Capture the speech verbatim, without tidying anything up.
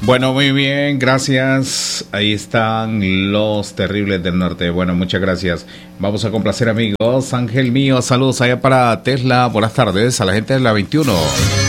Bueno, muy bien, gracias. Ahí están los terribles del norte. Bueno, muchas gracias. Vamos a complacer, amigos. Ángel mío, saludos allá para Tesla. Buenas tardes a la gente de la veintiuno.